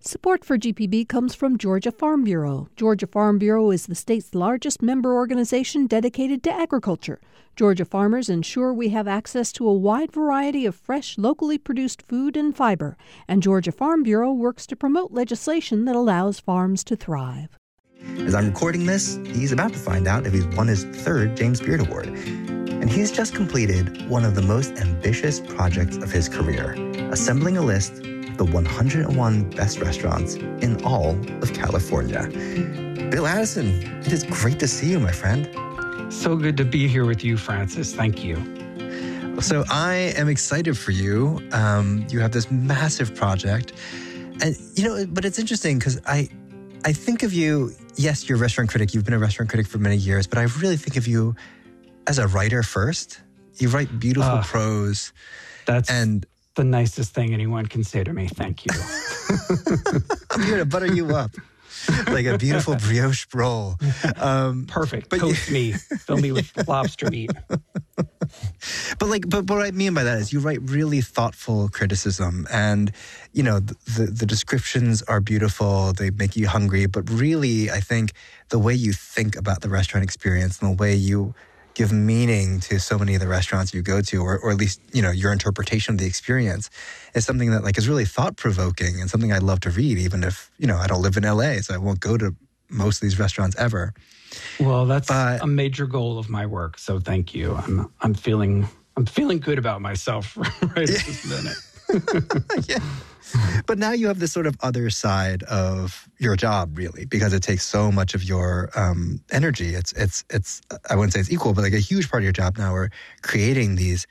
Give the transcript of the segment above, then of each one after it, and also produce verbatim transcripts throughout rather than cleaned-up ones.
Support for G P B comes from Georgia Farm Bureau. Georgia Farm Bureau is the state's largest member organization dedicated to agriculture. Georgia farmers ensure we have access to a wide variety of fresh, locally produced food and fiber. And Georgia Farm Bureau works to promote legislation that allows farms to thrive. As I'm recording this, he's about to find out if he's won his third James Beard Award. And he's just completed one of the most ambitious projects of his career, assembling a list of the one hundred one best restaurants in all of California. Bill Addison, it is great to see you, my friend. So good to be here with you, Francis. Thank you. So I am excited for you. Um, you have this massive project. And, you know, but it's interesting because I, I think of you, yes, you're a restaurant critic. You've been a restaurant critic for many years, but I really think of you as a writer first. You write beautiful uh, prose. That's and the nicest thing anyone can say to me. Thank you. I'm here to butter you up like a beautiful brioche roll. Um, Perfect. But Toast you, me. Fill me with lobster meat. But like, but what I mean by that is you write really thoughtful criticism, and you know the, the the descriptions are beautiful. They make you hungry, but really, I think the way you think about the restaurant experience and the way you give meaning to so many of the restaurants you go to, or, or at least, you know, your interpretation of the experience is something that like is really thought-provoking and something I'd love to read, even if, you know, I don't live in L A, so I won't go to most of these restaurants ever. Well, that's but, a major goal of my work, so thank you. I'm I'm feeling I'm feeling good about myself right yeah. at this minute. yeah. But now you have this sort of other side of your job, really, because it takes so much of your um, energy. It's, it's, it's. I wouldn't say it's equal, but like a huge part of your job now are creating these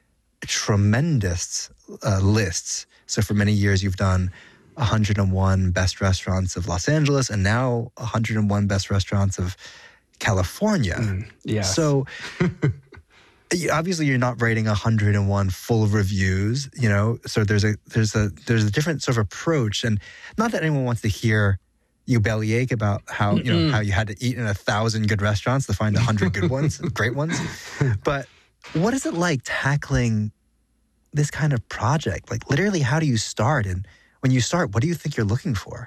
tremendous uh, lists. So for many years, you've done one hundred one best restaurants of Los Angeles, and now one hundred one best restaurants of California. Mm, yes. So obviously, you're not writing one hundred one full reviews, you know. So there's a there's a there's a different sort of approach, and not that anyone wants to hear you bellyache about how you know how you had to eat in a thousand good restaurants to find a hundred good ones, great ones. But what is it like tackling this kind of project? Like, literally, how do you start? And when you start, what do you think you're looking for?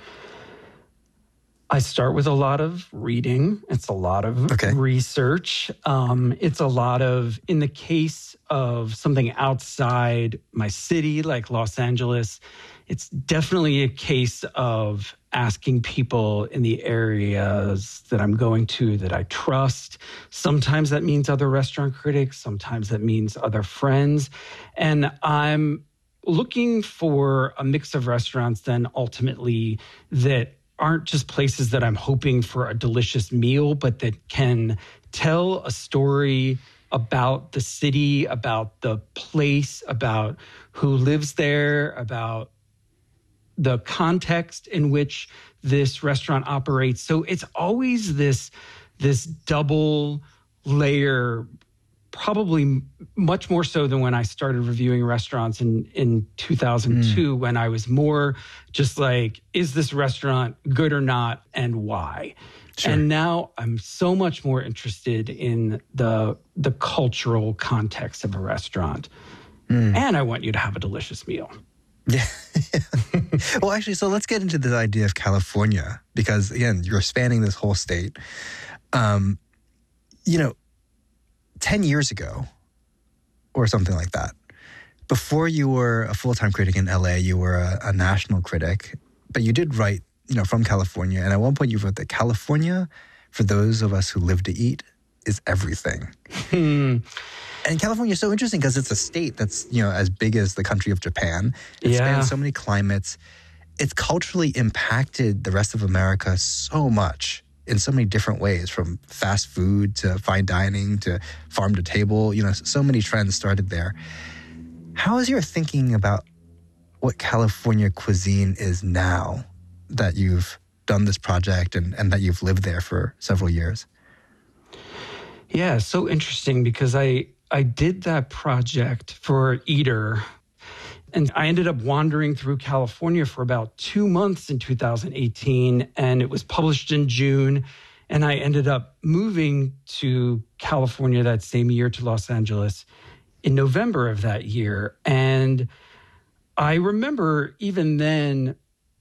I start with a lot of reading. It's a lot of okay. research. Um, it's a lot of, in the case of something outside my city, like Los Angeles, it's definitely a case of asking people in the areas that I'm going to that I trust. Sometimes that means other restaurant critics. Sometimes that means other friends. And I'm looking for a mix of restaurants then ultimately that aren't just places that I'm hoping for a delicious meal, but that can tell a story about the city, about the place, about who lives there, about the context in which this restaurant operates. So it's always this, this double layer, probably much more so than when I started reviewing restaurants in, in two thousand two, mm. when I was more just like, is this restaurant good or not, and why? Sure. And now I'm so much more interested in the, the cultural context of a restaurant. Mm. And I want you to have a delicious meal. Yeah. Well, actually, so let's get into this idea of California, because again, you're spanning this whole state. Um, you know, ten years ago, or something like that, before you were a full-time critic in L A, you were a, a national critic, but you did write, you know, from California. And at one point you wrote that California, for those of us who live to eat, is everything. Hmm. And California is so interesting because it's a state that's, you know, as big as the country of Japan. It yeah. spans so many climates. It's culturally impacted the rest of America so much in so many different ways, from fast food to fine dining to farm to table. You know, so many trends started there. How is your thinking about what California cuisine is now that you've done this project and, and that you've lived there for several years? Yeah, so interesting because I, I did that project for Eater, and I ended up wandering through California for about two months in two thousand eighteen, and it was published in June, and I ended up moving to California that same year, to Los Angeles, in November of that year. And I remember even then